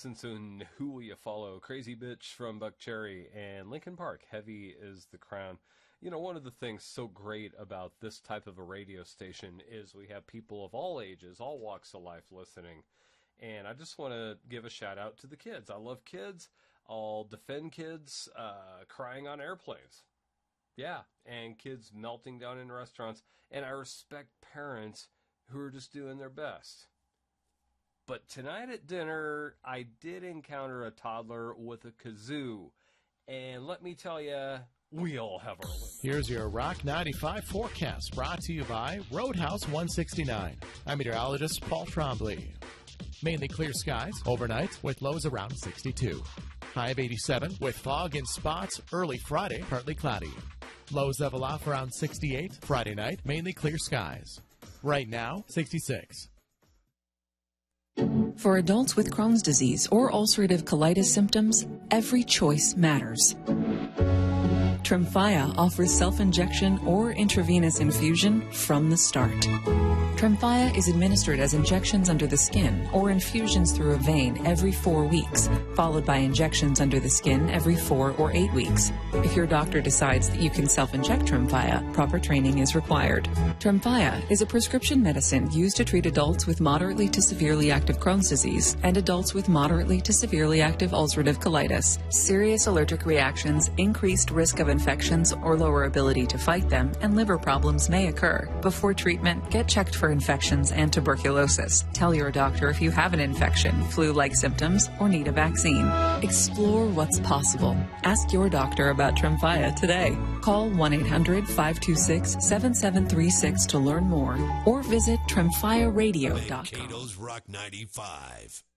Simpson, Who Will You Follow, Crazy Bitch from Buck Cherry, and Linkin Park, Heavy is the Crown. You know, one of the things so great about this type of a radio station is we have people of all ages, all walks of life listening. And I just want to give a shout out to the kids. I love kids. I'll defend kids crying on airplanes. Yeah, and kids melting down in restaurants. And I respect parents who are just doing their best. But tonight at dinner, I did encounter a toddler with a kazoo. And let me tell you, we all have our limits. Here's your Rock 95 forecast, brought to you by Roadhouse 169. I'm meteorologist Paul Trombley. Mainly clear skies overnight with lows around 62. High of 87 with fog in spots early Friday, partly cloudy. Lows level off around 68. Friday night, mainly clear skies. Right now, 66. For adults with Crohn's disease or ulcerative colitis symptoms, every choice matters. Tremfya offers self-injection or intravenous infusion from the start. Tremfya is administered as injections under the skin or infusions through a vein every 4 weeks, followed by injections under the skin every 4 or 8 weeks. If your doctor decides that you can self-inject Tremfya, proper training is required. Tremfya is a prescription medicine used to treat adults with moderately to severely active Crohn's disease and adults with moderately to severely active ulcerative colitis. Serious allergic reactions, increased risk of infections or lower ability to fight them, and liver problems may occur. Before treatment, get checked for infections and tuberculosis. Tell your doctor if you have an infection, flu-like symptoms, or need a vaccine. Explore what's possible. Ask your doctor about Tremfya today. Call 1-800-526-7736 to learn more, or visit tremfyaradio.com. Mankato's Rock 95.